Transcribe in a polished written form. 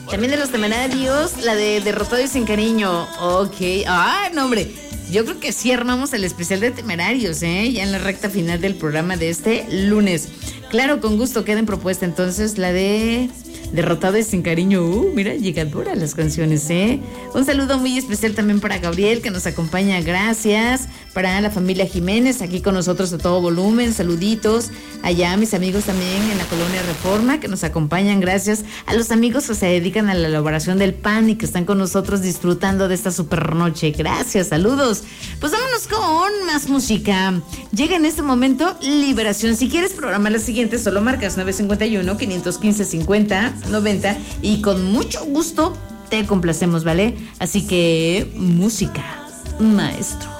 También de los Temerarios, la de Derrotado y Sin Cariño. Ok. Ah, no, hombre. Yo creo que sí armamos el especial de Temerarios, ya en la recta final del programa de este lunes. Claro, con gusto queda en propuesta entonces la de Derrotado y Sin Cariño. Mira, llegadora las canciones, Un saludo muy especial también para Gabriel, que nos acompaña, gracias. Para la familia Jiménez, aquí con nosotros a todo volumen, saluditos. Allá mis amigos también en la Colonia Reforma, que nos acompañan, gracias. A los amigos que se dedican a la elaboración del pan y que están con nosotros disfrutando de esta super noche. Gracias, saludos. Pues vámonos con más música. Llega en este momento Liberación. Si quieres programar la siguiente, solo marcas 951-515-50-90 y con mucho gusto te complacemos, ¿vale? Así que, música, maestro.